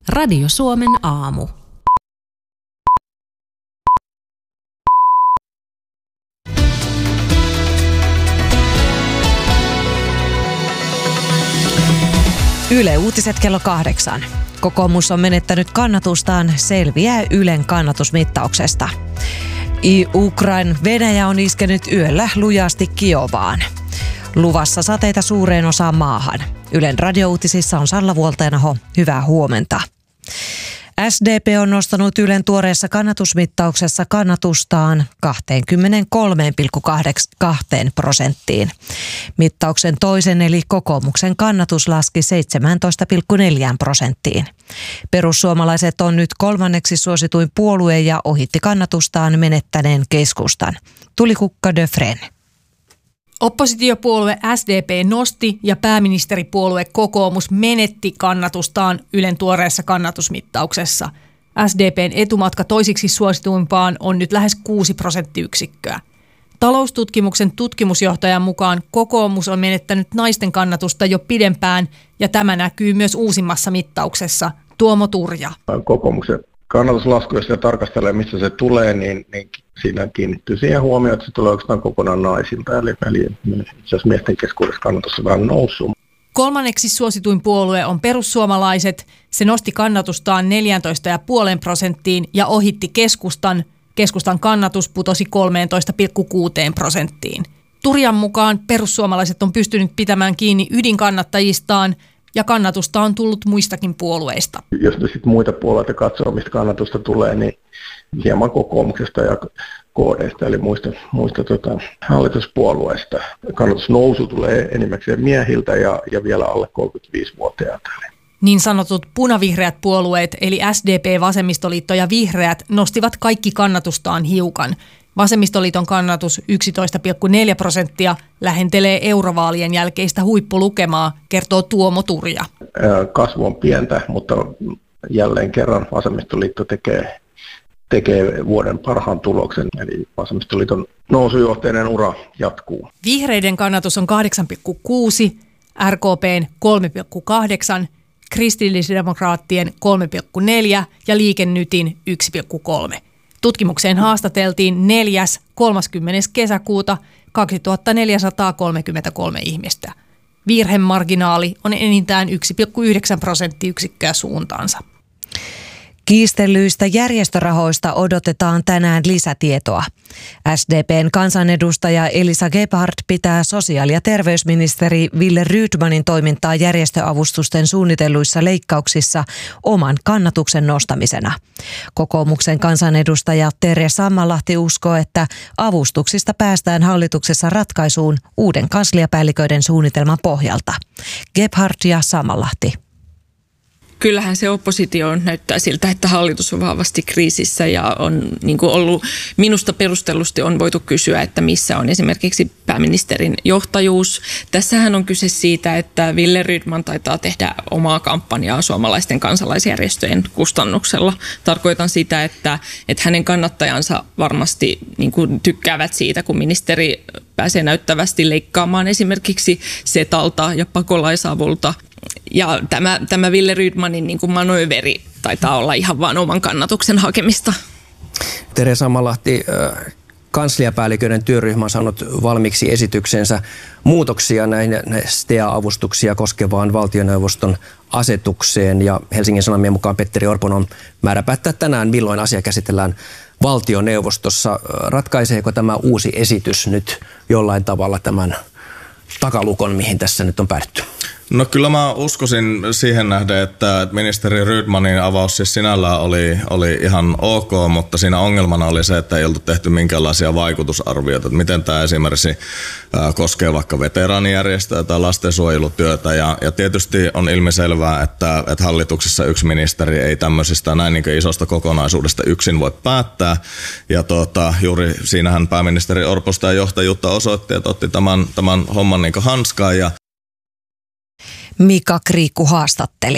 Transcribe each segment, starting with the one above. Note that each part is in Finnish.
Radio Suomen aamu. Yle Uutiset kello 8. Kokoomus on menettänyt kannatustaan, selviää Ylen kannatusmittauksesta. Venäjä on iskenyt yöllä lujasti Kiovaan. Luvassa sateita suureen osaan maahan. Ylen radiouutisissa on Salla Vuoltenaho. Hyvää huomenta. SDP on nostanut Ylen tuoreessa kannatusmittauksessa kannatustaan 23,2%. Mittauksen toisen eli kokoomuksen kannatus laski 17,4%. Perussuomalaiset on nyt kolmanneksi suosituin puolue ja ohitti kannatustaan menettäneen Keskustan. Tulikukka de Fren. Oppositiopuolue SDP nosti ja pääministeripuolue kokoomus menetti kannatustaan Ylen tuoreessa kannatusmittauksessa. SDPn etumatka toisiksi suosituimpaan on nyt lähes 6 prosenttiyksikköä. Taloustutkimuksen tutkimusjohtajan mukaan kokoomus on menettänyt naisten kannatusta jo pidempään ja tämä näkyy myös uusimmassa mittauksessa. Tuomo Turja. Kokoomuksen kannatuslasku, jos se tarkastelee, missä se tulee, niin siinä kiinnittyy siihen huomioon, että se tulee oikeastaan kokonaan naisilta. Eli itse asiassa miesten keskuudessa kannatus on vähän noussut. Kolmanneksi suosituin puolue on Perussuomalaiset. Se nosti kannatustaan 14,5% ja ohitti Keskustan. Keskustan kannatus putosi 13,6%. Turjan mukaan Perussuomalaiset on pystynyt pitämään kiinni ydinkannattajistaan ja kannatusta on tullut muistakin puolueista. Jos sitten muita puolueita katsoo, mistä kannatusta tulee, niin hieman kokoomuksesta ja KD:stä, eli muista hallituspuolueista. Kannatusnousu tulee enimmäkseen miehiltä ja vielä alle 35-vuotiailta. Niin sanotut punavihreät puolueet, eli SDP, Vasemmistoliitto ja Vihreät, nostivat kaikki kannatustaan hiukan. Vasemmistoliiton kannatus 11,4% lähentelee eurovaalien jälkeistä huippulukemaa, kertoo Tuomo Turja. Kasvu on pientä, mutta jälleen kerran Vasemmistoliitto tekee vuoden parhaan tuloksen, eli Vasemmistoliiton nousujohteinen ura jatkuu. Vihreiden kannatus on 8,6, RKP:n 3,8, kristillisdemokraattien 3,4 ja Liike Nytin 1,3. Tutkimukseen haastateltiin 30. kesäkuuta 2433 ihmistä. Virhemarginaali on enintään 1,9 prosenttiyksikköä suuntaansa. Kiistellyistä järjestörahoista odotetaan tänään lisätietoa. SDPn kansanedustaja Elisa Gebhard pitää sosiaali- ja terveysministeri Wille Rydmanin toimintaa järjestöavustusten suunnitelluissa leikkauksissa oman kannatuksen nostamisena. Kokoomuksen kansanedustaja Terje Sammalahti uskoo, että avustuksista päästään hallituksessa ratkaisuun uuden kansliapäälliköiden suunnitelman pohjalta. Gebhard ja Sammalahti. Kyllähän se oppositio näyttää siltä, että hallitus on vahvasti kriisissä ja on niin kuin ollut, minusta perustellusti on voitu kysyä, että missä on esimerkiksi pääministerin johtajuus. Tässähän on kyse siitä, että Wille Rydman taitaa tehdä omaa kampanjaa suomalaisten kansalaisjärjestöjen kustannuksella. Tarkoitan sitä, että hänen kannattajansa varmasti niin kuin tykkäävät siitä, kun ministeri pääsee näyttävästi leikkaamaan esimerkiksi setalta ja pakolaisavulta. Ja tämä Wille Rydmanin niin kuin manööveri taitaa olla ihan vaan oman kannatuksen hakemista. Terje Sammalahti, kansliapäälliköiden työryhmä on saanut valmiiksi esityksensä muutoksia näihin STEA-avustuksia koskevaan valtioneuvoston asetukseen. Ja Helsingin Sanomien mukaan Petteri Orpon on määrä päättää tänään, milloin asia käsitellään valtioneuvostossa. Ratkaiseeko tämä uusi esitys nyt jollain tavalla tämän takalukon, mihin tässä nyt on päädytty? No kyllä mä uskoisin siihen nähden, että ministeri Rydmanin avaus siis sinällään oli ihan ok, mutta siinä ongelmana oli se, että ei oltu tehty minkäänlaisia vaikutusarvioita, että miten tämä esimerkiksi koskee vaikka veteraanijärjestöä tai lastensuojelutyötä. Ja tietysti on ilmiselvää, että hallituksessa yksi ministeri ei tämmöisistä näin niin isosta kokonaisuudesta yksin voi päättää. Ja juuri siinähän pääministeri Orposta ja johtajuutta osoitti, että otti tämän homman niin hanskaan ja Mika Kriikku haastatteli.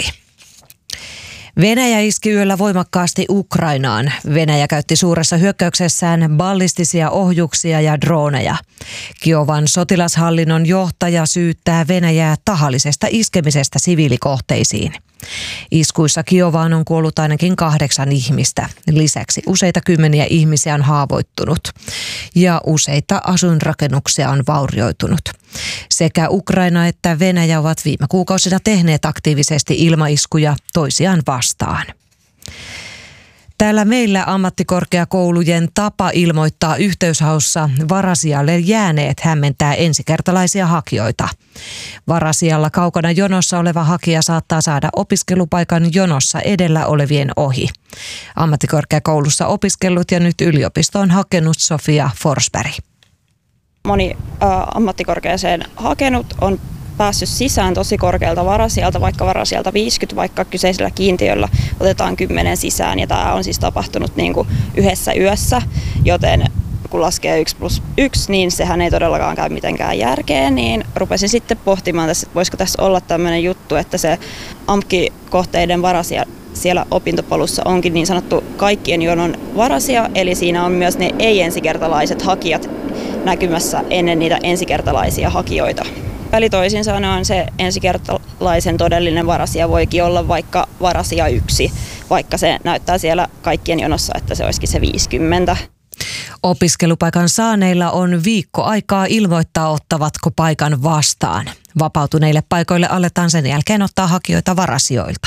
Venäjä iski yöllä voimakkaasti Ukrainaan. Venäjä käytti suuressa hyökkäyksessään ballistisia ohjuksia ja droneja. Kiovan sotilashallinnon johtaja syyttää Venäjää tahallisesta iskemisestä siviilikohteisiin. Iskuissa Kiovaan on kuollut ainakin 8 ihmistä. Lisäksi useita kymmeniä ihmisiä on haavoittunut ja useita asuinrakennuksia on vaurioitunut. Sekä Ukraina että Venäjä ovat viime kuukausina tehneet aktiivisesti ilmaiskuja toisiaan vastaan. Täällä meillä ammattikorkeakoulujen tapa ilmoittaa yhteyshaussa varasijalle jääneet hämmentää ensikertalaisia hakijoita. Varasijalla kaukana jonossa oleva hakija saattaa saada opiskelupaikan jonossa edellä olevien ohi. Ammattikorkeakoulussa opiskellut ja nyt yliopistoon hakenut Sofia Forsberg. Moni ammattikorkeaseen hakenut on päässyt sisään tosi korkealta varasijalta, vaikka varasijalta 50, vaikka kyseisellä kiintiöllä otetaan 10 sisään. Ja tämä on siis tapahtunut niin kuin yhdessä yössä, joten kun laskee 1+1, niin sehän ei todellakaan käy mitenkään järkeen. Niin rupesin sitten pohtimaan tässä, että voisiko tässä olla tämmöinen juttu, että se AMK-kohteiden varasija siellä opintopolussa onkin niin sanottu kaikkien jonon varasija, eli siinä on myös ne ei-ensikertalaiset hakijat näkymässä ennen niitä ensikertalaisia hakijoita. Eli toisin sanoen se ensikertalaisen todellinen varasija voikin olla vaikka varasija 1, vaikka se näyttää siellä kaikkien jonossa, että se olisikin se 50. Opiskelupaikan saaneilla on viikko aikaa ilmoittaa, ottavatko paikan vastaan. Vapautuneille paikoille aletaan sen jälkeen ottaa hakijoita varasijoilta.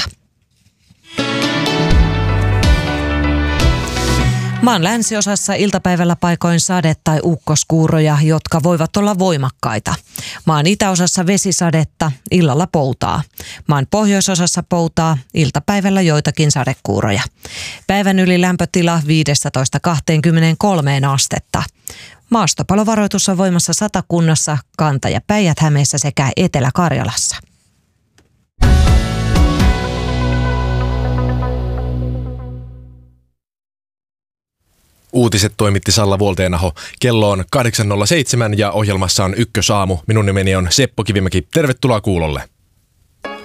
Maan länsiosassa iltapäivällä paikoin sade- tai ukkoskuuroja, jotka voivat olla voimakkaita. Maan itäosassa vesisadetta, illalla poutaa. Maan pohjoisosassa poutaa, iltapäivällä joitakin sadekuuroja. Päivän yli lämpötila 15–23 astetta. Maastopalovaroitus on voimassa Satakunnassa, Kanta- ja Päijät-Hämeessä sekä Etelä-Karjalassa. Uutiset toimitti Salla Vuolteenaho. Kello on 8.07 ja ohjelmassa on Ykkösaamu. Minun nimeni on Seppo Kivimäki. Tervetuloa kuulolle.